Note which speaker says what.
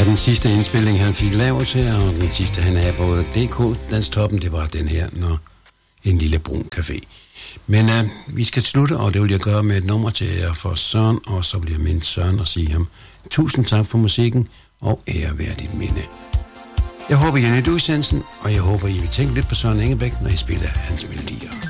Speaker 1: Ja, den sidste indspilling, han fik lavet til, og den sidste, han havde på DK-landstoppen, det var den her, når en lille brun café. Men vi skal slutte, og det vil jeg gøre med et nummer til jer for Søren, og så bliver min Søren og sige ham tusind tak for musikken, og æreværdigt minde. Jeg håber, I har nydt udsendelsen, og jeg håber, I vil tænke lidt på Søren Engebæk, når I spiller hans melodier.